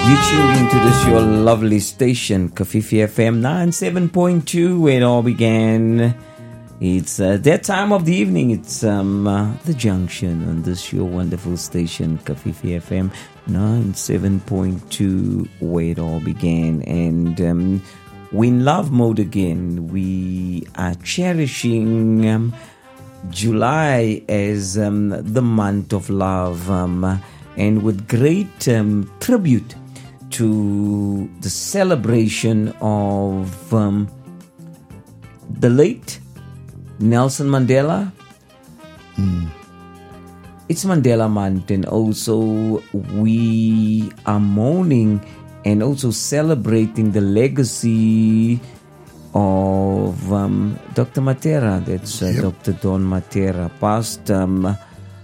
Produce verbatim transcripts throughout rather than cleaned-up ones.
You tuned into this your lovely station, Kafifi F M ninety-seven point two, where it all began. It's uh, that time of the evening. It's um, uh, the junction on this your wonderful station, Kafifi F M ninety-seven point two, where it all began. And um, we're in love mode again. We are cherishing um, July as um, the month of love, um, and with great um, tribute to the celebration of um, the late Nelson Mandela. Mm. It's Mandela Month, and also we are mourning and also celebrating the legacy of um, Doctor Matera. That's uh, Yep. Doctor Don Matera, passed um,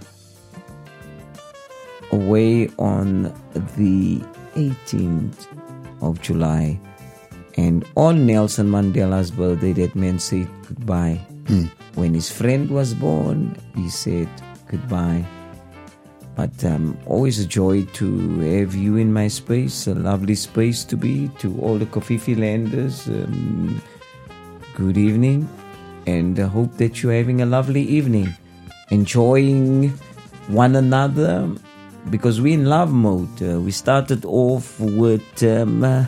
away on the eighteenth of July. And on Nelson Mandela's birthday, that man said goodbye. Mm. When his friend was born, he said goodbye. But um, always a joy to have you in my space, a lovely space to be. To all the Kafifi landers, um, good evening, and I hope that you're having a lovely evening, enjoying one another, because we're in love mode. Uh, we started off with um, uh,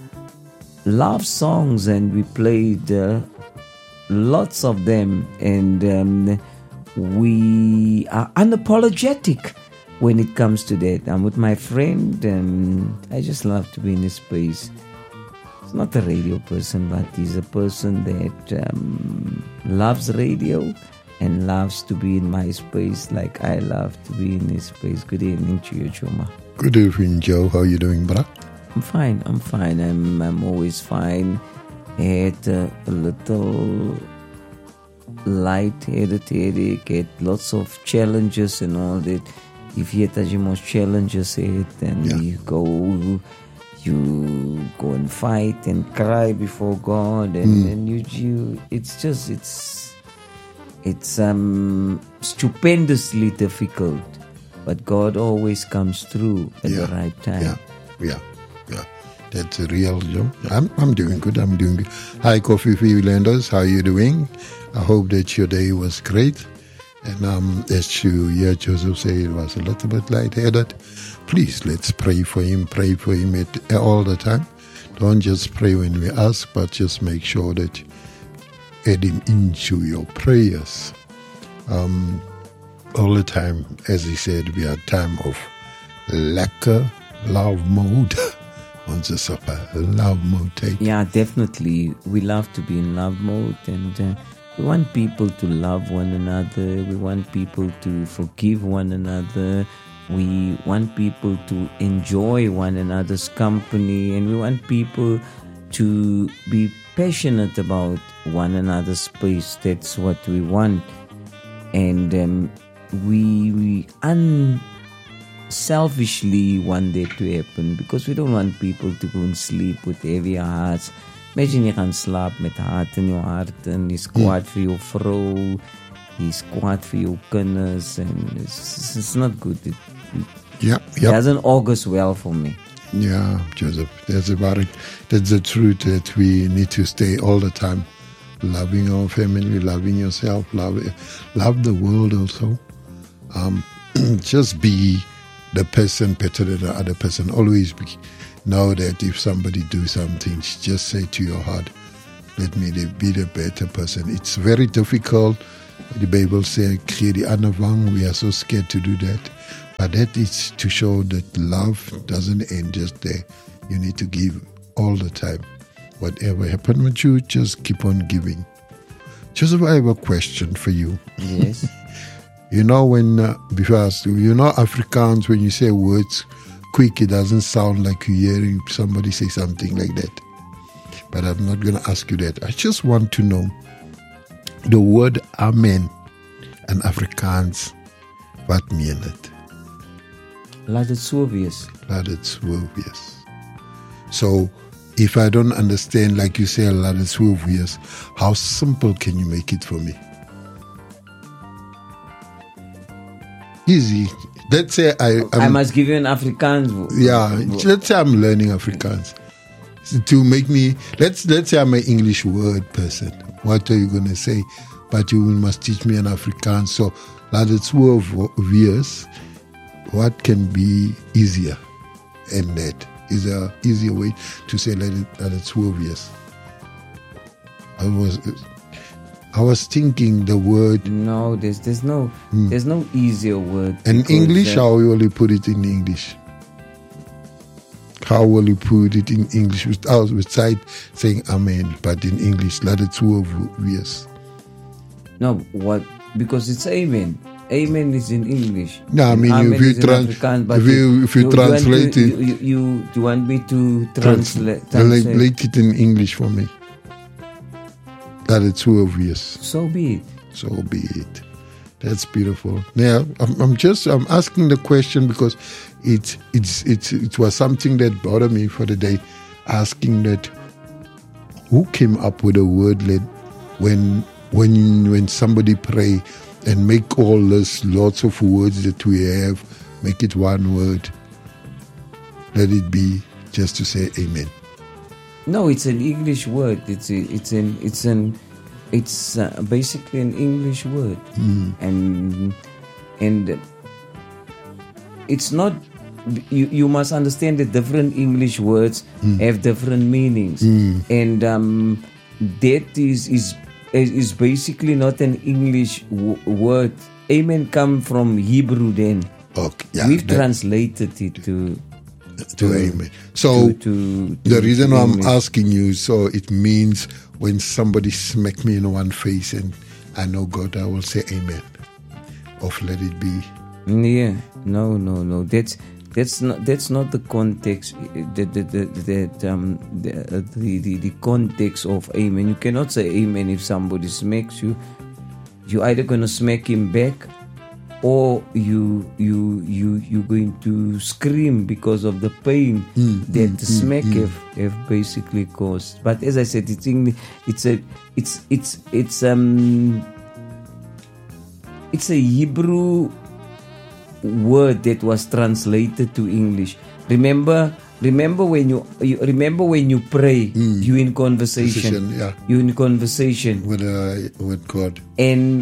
love songs, and we played uh, lots of them, and um, we are unapologetic when it comes to that. I'm with my friend, and I just love to be in this space. He's not a radio person, but he's a person that um, loves radio and loves to be in my space like I love to be in his space. Good evening to you, Chuma. Good evening, Joe. How you doing, brah? I'm fine. I'm fine. I'm I'm always fine. I had uh, a little light-headed headache. Had lots of challenges and all that. If you had most challenges, it then Yeah. you go, you go and fight and cry before God, and, Mm. and you you. It's just it's it's um stupendously difficult, but God always comes through at Yeah. the right time. Yeah, yeah, yeah. That's a real, Joe. I'm I'm doing good. I'm doing good. Hi, Coffee Landers. How you doing? I hope that your day was great. And um, as you hear Joseph say, it was a little bit lightheaded. Please, let's pray for him. Pray for him at, all the time. Don't just pray when we ask, but just make sure that you add him into your prayers. Um, all the time, as he said, we are time of lekker love mode. Ons is op 'n love mode take. Yeah, definitely. We love to be in love mode, and uh, we want people to love one another. We want people to forgive one another. We want people to enjoy one another's company, and we want people to be passionate about one another's space. That's what we want. And um, we, we unselfishly want that to happen, because we don't want people to go and sleep with heavy hearts. Imagine jy gaan slaap met hart in jou hart, en jy's kwaad vir jou vrou, jy's kwaad vir jou kinders, and it's, it's not good. It, it Yeah, yeah. doesn't augurs well for me. Yeah, Joseph, that's about it. That's the truth, that we need to stay all the time loving our family, loving yourself, love love the world also. Um, just be the person better than the other person. Always be, know that if somebody do something, just say to your heart, let me be the better person. It's very difficult. The Bible says, "Gee die ander wang." We are so scared to do that. But that is to show that love doesn't end just there. You need to give all the time. Whatever happened with you, just keep on giving. Joseph, I have a question for you. Yes. You know, when, uh, before I ask you, you know, Afrikaans, when you say words quick, it doesn't sound like you're hearing somebody say something like that. But I'm not going to ask you that. I just want to know the word amen in Afrikaans, wat meen het? Laat het so wees. Laat het so wees. So, if I don't understand, like you say, laat het so wees, how simple can you make it for me? Easy. let's say I I'm, I must give you an Afrikaans. wo- yeah. wo- Let's say I'm learning Afrikaans to make me. Let's let's say I'm an English word person. What are you gonna say? But you must teach me an Afrikaans. So, laat het so wees. What can be easier? And that is a easier way to say let it let it so wees. I was I was thinking the word No, there's there's no there's no easier word. in because, English. uh, How will you put it in English? How will you put it in English without without saying amen? But in English, let it so wees. No, what? Because it's amen. Amen is in English. No, I mean, Amen if you is in trans- Afrikaans, but if you- if you want translate to- it- you, you, you, you want me to translate? Translate translate? it in English for me. That it's so obvious. So be it. So be it. That's beautiful. Now, I'm, I'm just I'm asking the question because it it's it's it was something that bothered me for the day. Asking that who came up with a word that when when when somebody pray and make all this lots of words that we have, make it one word. Let it be just to say amen. No, it's an English word. It's a, it's an it's an it's uh, basically an English word, Mm. and and it's not. You you must understand that different English words Mm. have different meanings, and um, that is is is basically not an English w- word. Amen come from Hebrew. Then Okay, yeah, we've that- translated it to to amen. So to, to, to the reason to I'm English. asking you, so it means when somebody smack me in one face and I know God, I will say amen. Of let it be. Yeah, no, no, no. That's that's not that's not the context. That that that, that um the, uh, the the the context of amen. You cannot say amen if somebody smacks you. You're either gonna smack him back, or you you you you're going to scream because of the pain that the smack have, have basically caused. But as I said, it's English. It's a it's it's it's um it's a Hebrew word that was translated to English. Remember, remember when you, you remember when you pray, you in conversation, Conversation, yeah. you in conversation, With uh, with God. and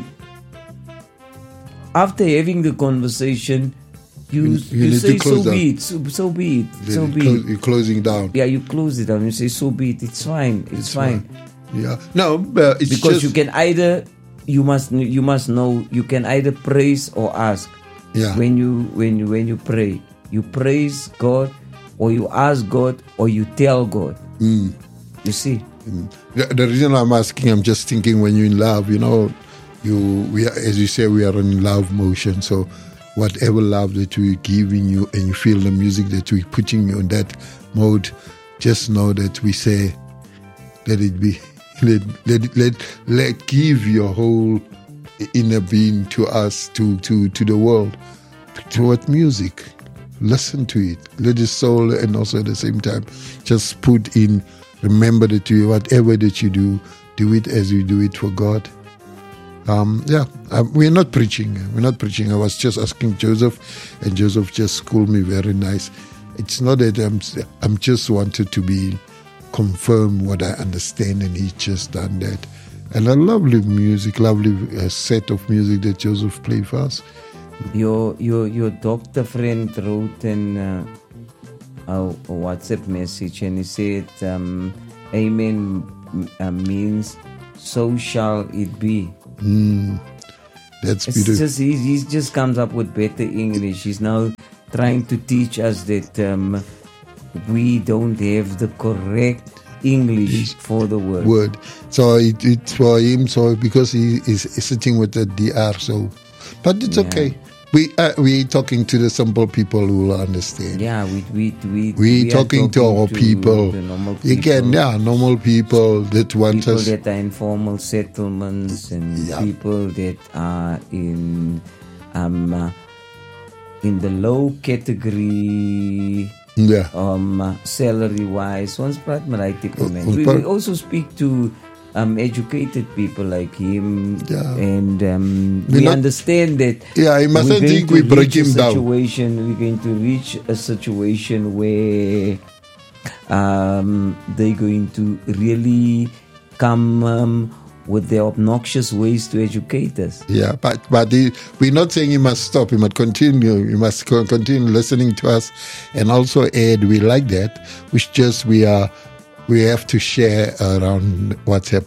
after having the conversation, you You- you, you need say to close so down. be it, so, so be it, Then so you be close- it. You're closing down. Yeah, you close it down. You say so be it. It's fine. It's, It's fine. Yeah. No, but it's Because just, you can either you must you must know you can either praise or ask. Yeah. When you when you when you pray, you praise God, or you ask God, or you tell God. Mm. You see. The, the reason I'm asking, I'm just thinking when you're in love, you know, you we are, as you say, we are in love motion. So whatever love that we're giving you and you feel the music that we're putting you in that mode, just know that we say, let it be. Let let let let give your whole inner being to us, to to to the world, to what music. Listen to it. Let the soul, and also at the same time, just put in. Remember that you, whatever that you do, do it as you do it for God. Um, yeah, um, we're not preaching. We're not preaching. I was just asking Joseph, and Joseph just schooled me very nice. It's not that I'm. I'm just wanted to be confirm what I understand, and he just done that. And a lovely music, lovely uh, set of music that Joseph played for us. Your your your doctor friend wrote an uh, a, a WhatsApp message, and he said, um, "Amen uh, means so shall it be." Mm, that's It's beautiful. just he, he just comes up with better English. He's now trying to teach us that um, we don't have the correct English for the word. Word. So it, it's for him. So because he is sitting with the D R. So, but it's Yeah. okay. We uh, we talking to the simple people who will understand. Yeah, we we we We are talking, to our people. the normal people. Again, yeah, normal people that want People us. that are in formal settlements, and Yeah. people that are in um uh, in the low category Yeah. um uh, salary wise. Ons praat met daai tipe O- mense. ons We, praat- we also speak to um, educated people like him, Yeah. and um, We're we not- understand that. Yeah, he mustn't we're going think to we break reach a him down. situation, We're going to reach a situation where um, they're going to really come um, with their obnoxious ways to educate us. Yeah, but but the, we're not saying he must stop. He must continue. He must co- continue listening to us, and also add. We like that. Which just we are we have to share around what's happening.